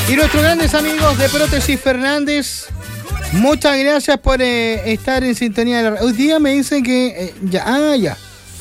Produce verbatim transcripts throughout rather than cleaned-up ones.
Y nuestros grandes amigos de Prótesis Fernández, muchas gracias por eh, estar en sintonía de la... Hoy día me dicen que... Eh, ya, ah, ya.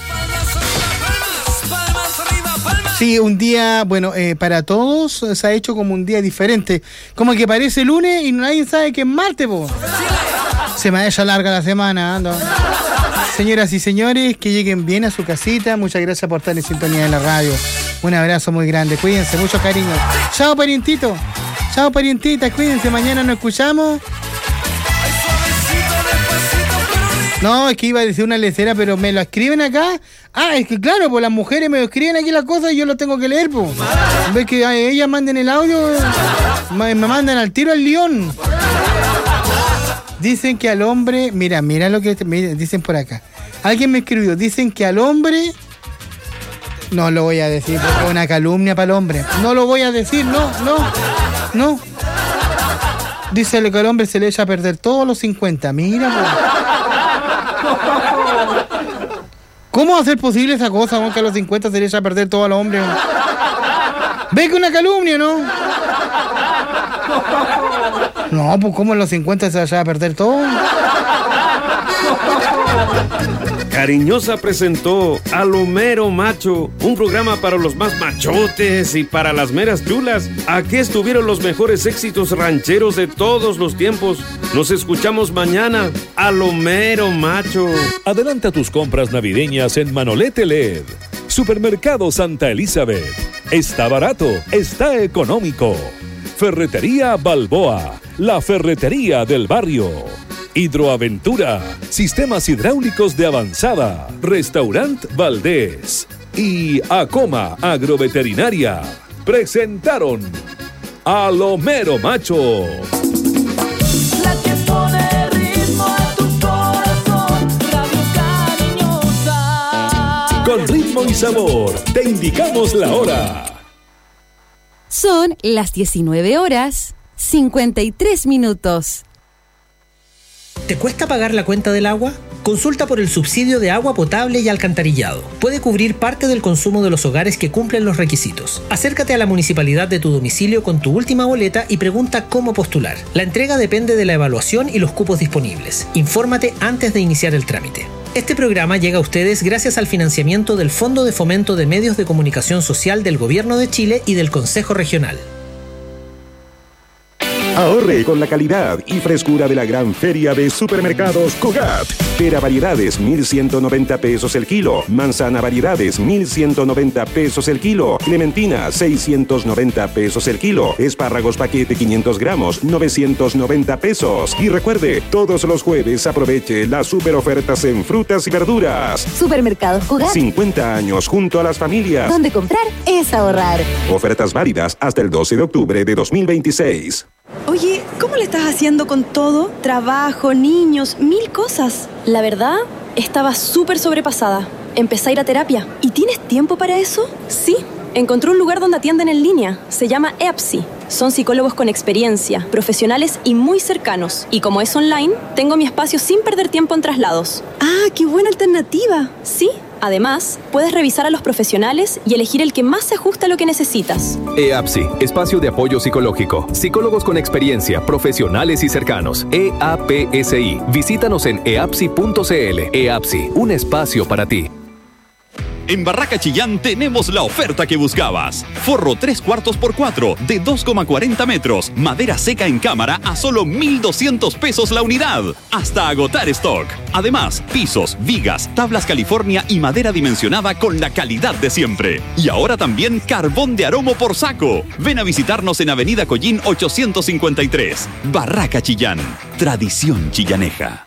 Sí, un día, bueno, eh, para todos se ha hecho como un día diferente. Como que parece lunes y nadie sabe que es martes, po. Se me ha hecho larga la semana, ¿no? Señoras y señores, que lleguen bien a su casita. Muchas gracias por estar en sintonía de la radio. Un abrazo muy grande. Cuídense, mucho cariño. Chao, parientito. Chao, parientita. Cuídense. Mañana nos escuchamos. No, es que iba a decir una lecera, pero me lo escriben acá. Ah, es que claro, pues las mujeres me escriben aquí las cosas y yo lo tengo que leer, pues. En vez que ay, ellas manden el audio, me, me mandan al tiro al león. Dicen que al hombre... Mira, mira lo que mira, dicen por acá. Alguien me escribió. Dicen que al hombre... No lo voy a decir porque es una calumnia para el hombre. No lo voy a decir, no, no, no. Dice que al hombre se le echa a perder todos los cincuenta. Mira, pues. ¿Cómo va a ser posible esa cosa, aunque a los cincuenta se le echa a perder todo al hombre? ¿Ves que es una calumnia, no? No, pues ¿cómo en los cincuenta se echa a perder todo? Cariñosa presentó A lo Mero Macho, un programa para los más machotes y para las meras chulas. Aquí estuvieron los mejores éxitos rancheros de todos los tiempos. Nos escuchamos mañana. A lo Mero Macho. Adelanta tus compras navideñas en Manolete L E D. Supermercado Santa Elizabeth. Está barato, está económico. Ferretería Balboa, la ferretería del barrio. Hidroaventura, sistemas hidráulicos de avanzada. Restaurant Valdés y Acoma Agroveterinaria presentaron A lo Mero Macho. La que pone ritmo a tu corazón, Radio Cariñosa. Con ritmo y sabor, te indicamos la hora. Son las diecinueve horas, cincuenta y tres minutos. ¿Te cuesta pagar la cuenta del agua? Consulta por el subsidio de agua potable y alcantarillado. Puede cubrir parte del consumo de los hogares que cumplen los requisitos. Acércate a la municipalidad de tu domicilio con tu última boleta y pregunta cómo postular. La entrega depende de la evaluación y los cupos disponibles. Infórmate antes de iniciar el trámite. Este programa llega a ustedes gracias al financiamiento del Fondo de Fomento de Medios de Comunicación Social del Gobierno de Chile y del Consejo Regional. Ahorre con la calidad y frescura de la gran feria de supermercados Cogat. Pera variedades, mil ciento noventa pesos el kilo. Manzana variedades, mil ciento noventa pesos el kilo. Clementina, seiscientos noventa pesos el kilo. Espárragos paquete quinientos gramos, novecientos noventa pesos. Y recuerde, todos los jueves aproveche las super ofertas en frutas y verduras. Supermercados Cogat. cincuenta años junto a las familias. Donde comprar es ahorrar. Ofertas válidas hasta el doce de octubre de dos mil veintiséis. Oye, ¿cómo le estás haciendo con todo? Trabajo, niños, mil cosas. La verdad, estaba súper sobrepasada. Empecé a ir a terapia. ¿Y tienes tiempo para eso? Sí, encontré un lugar donde atienden en línea. Se llama E A P S I. Son psicólogos con experiencia, profesionales y muy cercanos. Y como es online, tengo mi espacio sin perder tiempo en traslados. ¡Ah, qué buena alternativa! Sí. Además, puedes revisar a los profesionales y elegir el que más se ajuste a lo que necesitas. E A P S I, espacio de apoyo psicológico. Psicólogos con experiencia, profesionales y cercanos. E A P S I. Visítanos en e a p s i punto c l. E A P S I, un espacio para ti. En Barraca Chillán tenemos la oferta que buscabas. Forro tres cuartos por cuatro de dos coma cuarenta metros. Madera seca en cámara a solo mil doscientos pesos la unidad. Hasta agotar stock. Además, pisos, vigas, tablas California y madera dimensionada con la calidad de siempre. Y ahora también carbón de aromo por saco. Ven a visitarnos en Avenida Collín ochocientos cincuenta y tres. Barraca Chillán. Tradición chillaneja.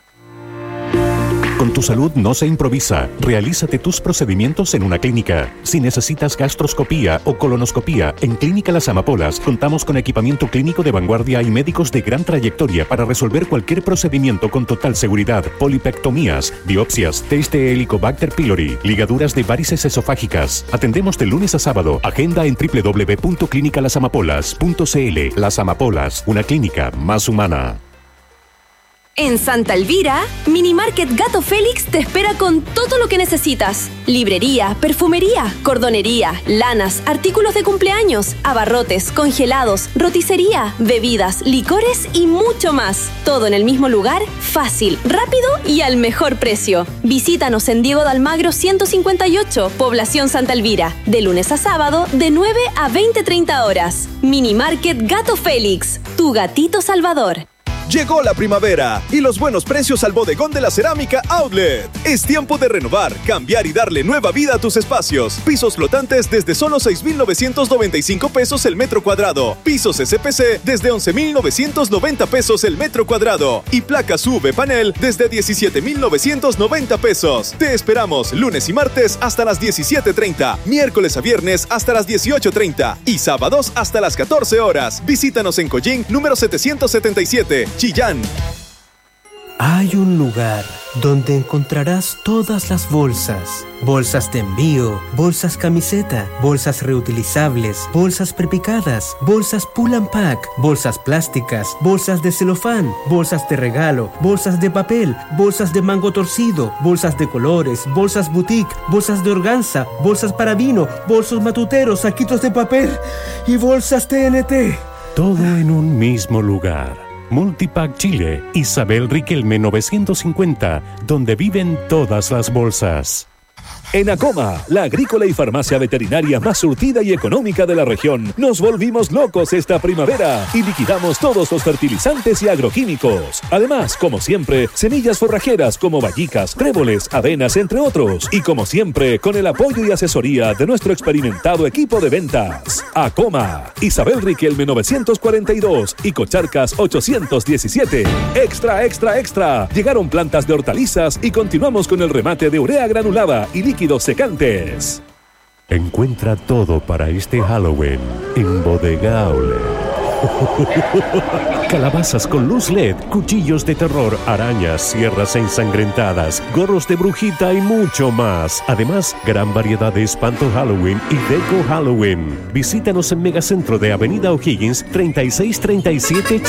Con tu salud no se improvisa. Realízate tus procedimientos en una clínica. Si necesitas gastroscopía o colonoscopía, en Clínica Las Amapolas contamos con equipamiento clínico de vanguardia y médicos de gran trayectoria para resolver cualquier procedimiento con total seguridad. Polipectomías, biopsias, test de Helicobacter pylori, ligaduras de varices esofágicas. Atendemos de lunes a sábado. Agenda en doble u doble u doble u punto clínica las amapolas punto c l. Las Amapolas, una clínica más humana. En Santa Elvira, Mini Market Gato Félix te espera con todo lo que necesitas. Librería, perfumería, cordonería, lanas, artículos de cumpleaños, abarrotes, congelados, roticería, bebidas, licores y mucho más. Todo en el mismo lugar, fácil, rápido y al mejor precio. Visítanos en Diego de Almagro ciento cincuenta y ocho, Población Santa Elvira, de lunes a sábado de nueve a veinte treinta horas. Mini Market Gato Félix, tu gatito salvador. Llegó la primavera y los buenos precios al bodegón de la cerámica Outlet. Es tiempo de renovar, cambiar y darle nueva vida a tus espacios. Pisos flotantes desde solo seis mil novecientos noventa y cinco pesos el metro cuadrado. Pisos S P C desde once mil novecientos noventa pesos el metro cuadrado. Y placas U V panel desde diecisiete mil novecientos noventa pesos. Te esperamos lunes y martes hasta las diecisiete treinta, miércoles a viernes hasta las dieciocho treinta y sábados hasta las catorce horas. Visítanos en Collín número setecientos setenta y siete. Chillán. Hay un lugar donde encontrarás todas las bolsas. Bolsas de envío, bolsas camiseta, bolsas reutilizables, bolsas prepicadas, bolsas pull and pack, bolsas plásticas, bolsas de celofán, bolsas de regalo, bolsas de papel, bolsas de mango torcido, bolsas de colores, bolsas boutique, bolsas de organza, bolsas para vino, bolsos matuteros, saquitos de papel y bolsas T N T. Todo en un mismo lugar. Multipack Chile, Isabel Riquelme novecientos cincuenta, donde viven todas las bolsas. En Acoma, la agrícola y farmacia veterinaria más surtida y económica de la región, nos volvimos locos esta primavera y liquidamos todos los fertilizantes y agroquímicos. Además, como siempre, semillas forrajeras como vallicas, tréboles, avenas, entre otros. Y como siempre, con el apoyo y asesoría de nuestro experimentado equipo de ventas. Acoma, Isabel Riquelme novecientos cuarenta y dos y Cocharcas ochocientos diecisiete. Extra, extra, extra. Llegaron plantas de hortalizas y continuamos con el remate de urea granulada y líquidos secantes. Encuentra todo para este Halloween en Bodega Outlet. Calabazas con luz L E D, cuchillos de terror, arañas, sierras ensangrentadas, gorros de brujita y mucho más. Además, gran variedad de espanto Halloween y deco Halloween. Visítanos en Megacentro de Avenida O'Higgins treinta y seis treinta y siete